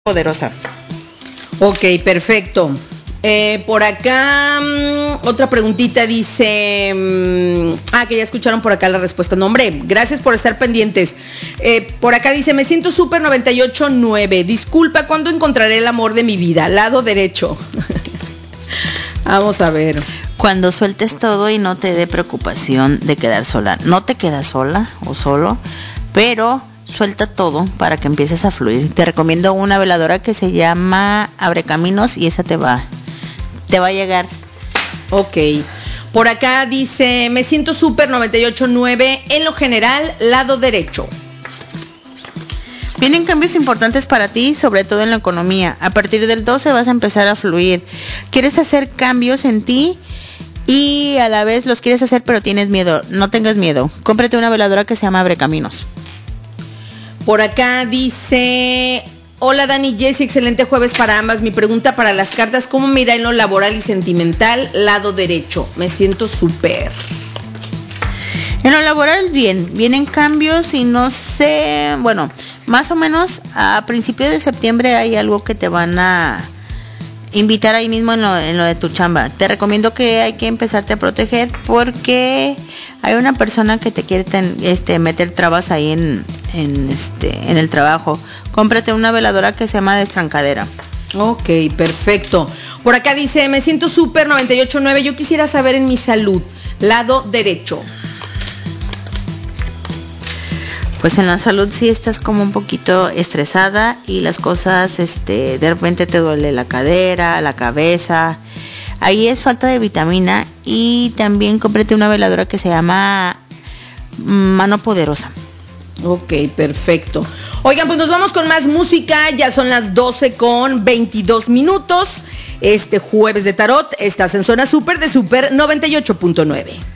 poderosa. Ok, perfecto. Por acá, otra preguntita dice, que ya escucharon por acá la respuesta. No, hombre, gracias por estar pendientes. Por acá dice, me siento súper 98.9. Disculpa, ¿cuándo encontraré el amor de mi vida? Lado derecho. Vamos a ver. Cuando sueltes todo y no te dé preocupación de quedar sola. No te quedas sola o solo, pero suelta todo para que empieces a fluir. Te recomiendo una veladora que se llama Abre Caminos y esa te va a llegar. Ok. Por acá dice, me siento súper 98.9, en lo general, lado derecho. Vienen cambios importantes para ti, sobre todo en la economía. A partir del 12 vas a empezar a fluir. Quieres hacer cambios en ti y a la vez los quieres hacer, pero tienes miedo. No tengas miedo. Cómprate una veladora que se llama Abre Caminos. Por acá dice, hola Dani, Jessy, excelente jueves para ambas. Mi pregunta para las cartas, ¿cómo me irá en lo laboral y sentimental? Lado derecho, me siento súper. En lo laboral bien, vienen cambios y no sé, bueno, más o menos a principios de septiembre hay algo que te van a invitar ahí mismo en lo de tu chamba. Te recomiendo que hay que empezarte a proteger porque hay una persona que te quiere meter trabas ahí en el trabajo. Cómprate una veladora que se llama Destrancadera. Ok, perfecto. Por acá dice, me siento súper 98.9, yo quisiera saber en mi salud, lado derecho. Pues en la salud sí estás como un poquito estresada y las cosas, de repente te duele la cadera, la cabeza. Ahí es falta de vitamina y también cómprate una veladora que se llama Mano Poderosa. Ok, perfecto. Oigan, pues nos vamos con más música, ya son las 12:22. Este jueves de tarot estás en Zona Super de Super 98.9.